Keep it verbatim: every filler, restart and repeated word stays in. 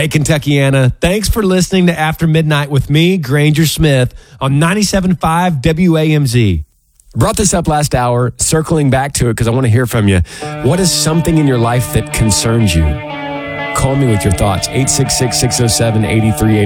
Hey, Kentuckiana, thanks for listening to After Midnight with me, Granger Smith, on ninety-seven point five W A M Z. Brought this up last hour, circling back to it because I want to hear from you. What is something in your life that concerns you? Call me with your thoughts, eight six six, six oh seven, eight three eight